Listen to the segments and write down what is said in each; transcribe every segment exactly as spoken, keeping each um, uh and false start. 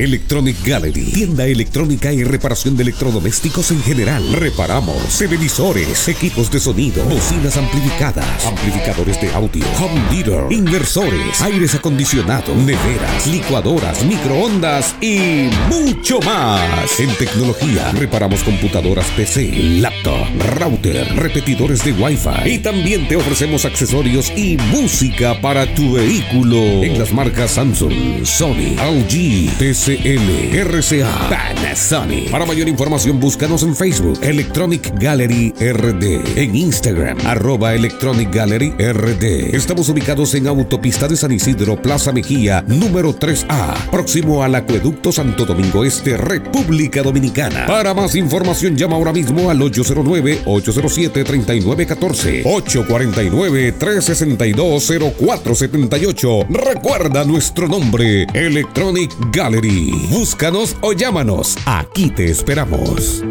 Electronic Gallery, tienda electrónica y reparación de electrodomésticos en general. Reparamos televisores, equipos de sonido, bocinas amplificadas, amplificadores de audio, home theater, inversores, aires acondicionados, neveras, licuadoras, microondas y mucho más. En tecnología, reparamos computadoras P C, laptop, router, repetidores de Wi-Fi y también te ofrecemos accesorios y música para tu vehículo en las marcas Samsung, Sony, L G, T C L, R C A, Panasonic. Para mayor información búscanos en Facebook Electronic Gallery R D, en Instagram arroba Electronic Gallery R D. Estamos ubicados en Autopista de San Isidro, Plaza Mejía, número tres A, próximo al Acueducto Santo Domingo Este, República Dominicana. Para más información llama ahora mismo al ocho cero nueve, ocho cero siete, tres nueve uno cuatro, ocho cuatro nueve, tres seis dos, cero cuatro siete ocho. Recuerda nuestro nombre, Electronic Gallery. Búscanos o llámanos. Aquí te esperamos.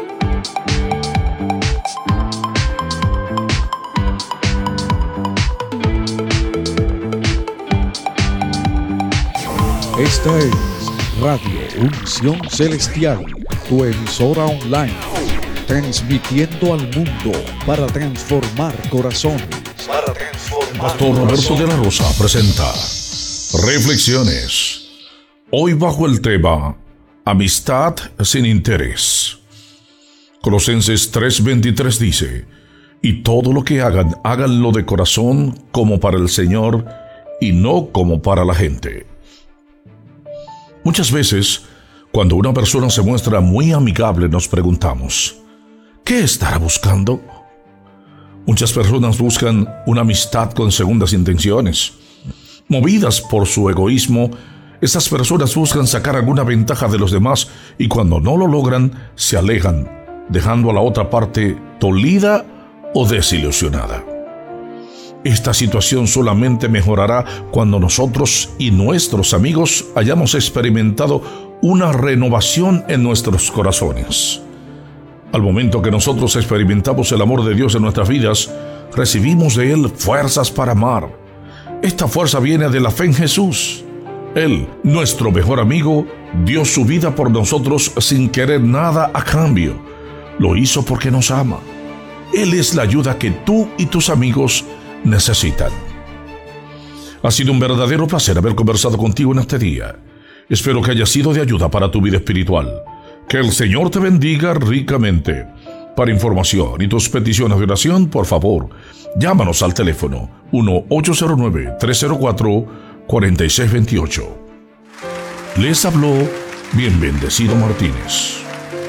Esta es Radio Unción Celestial, tu emisora online, transmitiendo al mundo para transformar corazones. Para transformar Pastor Roberto de la Rosa presenta Reflexiones. Hoy bajo el tema Amistad sin interés. Colosenses tres veintitrés dice: y todo lo que hagan, háganlo de corazón como para el Señor y no como para la gente. Muchas veces, cuando una persona se muestra muy amigable, nos preguntamos, ¿qué estará buscando? Muchas personas buscan una amistad con segundas intenciones. Movidas por su egoísmo, estas personas buscan sacar alguna ventaja de los demás y cuando no lo logran, se alejan, dejando a la otra parte dolida o desilusionada. Esta situación solamente mejorará cuando nosotros y nuestros amigos hayamos experimentado una renovación en nuestros corazones. Al momento que nosotros experimentamos el amor de Dios en nuestras vidas, recibimos de Él fuerzas para amar. Esta fuerza viene de la fe en Jesús. Él, nuestro mejor amigo, dio su vida por nosotros sin querer nada a cambio. Lo hizo porque nos ama. Él es la ayuda que tú y tus amigos necesitan. Ha sido un verdadero placer haber conversado contigo en este día. Espero que haya sido de ayuda para tu vida espiritual. Que el Señor te bendiga ricamente. Para información y tus peticiones de oración, por favor, llámanos al teléfono uno ocho cero nueve, tres cero cuatro, cuatro seis dos ocho. Les habló Bien Bendecido Martínez.